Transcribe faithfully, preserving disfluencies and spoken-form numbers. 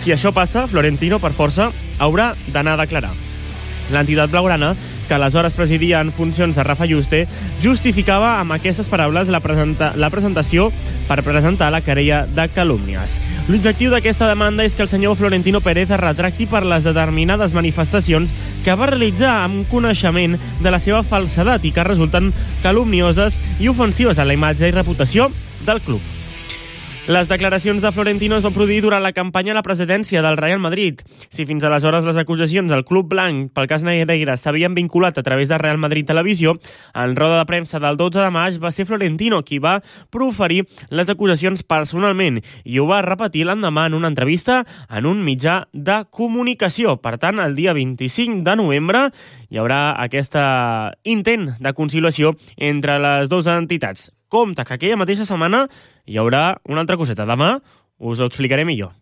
Si això passa, Florentino, per força, haurà d'anar a declarar. L'entitat blaugrana, que aleshores presidia en funcions de Rafa Juste, justificava amb aquestes paraules la, presenta la presentació per presentar la querella de calúmnies. L'objectiu d'aquesta demanda és que el senyor Florentino Pérez es retracti per les determinades manifestacions que va realitzar amb coneixement de la seva falsedat i que resulten calumnioses i ofensives a la imatge i reputació del club. Les declaracions de Florentino es van produir durant la campanya a la presidència del Real Madrid. Si fins aleshores les acusacions del club blanc pel cas Negreira s'havien vinculat a través de Real Madrid Televisió, en roda de premsa del dotze de maig va ser Florentino qui va proferir les acusacions personalment i ho va repetir l'endemà en una entrevista en un mitjà de comunicació. Per tant, el dia vint-i-cinc de novembre hi haurà aquest intent de conciliació entre les dues entitats. Compte que aquella mateixa setmana hi haurà una altra coseta. Demà us ho explicaré millor.